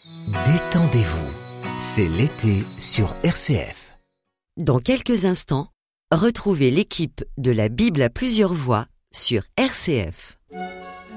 Détendez-vous, c'est l'été sur RCF. Dans quelques instants, retrouvez l'équipe de la Bible à plusieurs voix sur RCF.